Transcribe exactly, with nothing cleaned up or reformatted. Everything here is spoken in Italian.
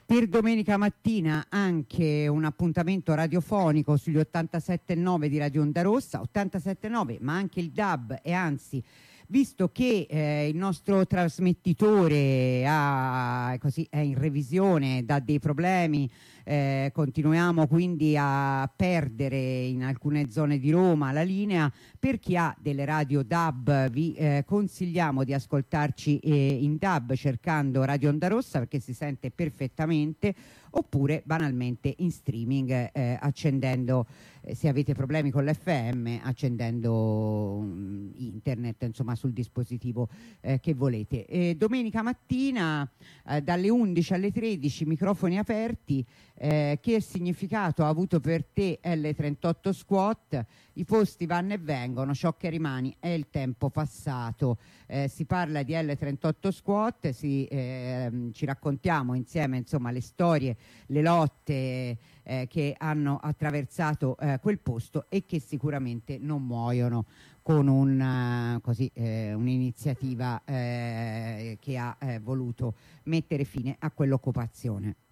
Per domenica mattina anche un appuntamento radiofonico sugli ottantasette virgola nove di Radio Onda Rossa, ottantasette virgola nove, ma anche il D A B, e anzi, visto che eh, il nostro trasmettitore ha, così, è in revisione, dà dei problemi, eh, continuiamo quindi a perdere in alcune zone di Roma la linea. Per chi ha delle radio D A B vi eh, consigliamo di ascoltarci eh, in D A B cercando Radio Onda Rossa, perché si sente perfettamente, oppure banalmente in streaming eh, accendendo, eh, se avete problemi con l'F M, accendendo um, internet, insomma, sul dispositivo eh, che volete. E domenica mattina eh, dalle undici alle tredici microfoni aperti. Eh, che significato ha avuto per te L trentotto Squat? I posti vanno e vengono, ciò che rimani è il tempo passato. Eh, si parla di L trentotto Squat, si, eh, ci raccontiamo insieme, insomma, le storie, le lotte eh, che hanno attraversato eh, quel posto e che sicuramente non muoiono con un, uh, così, eh, un'iniziativa eh, che ha eh, voluto mettere fine a quell'occupazione.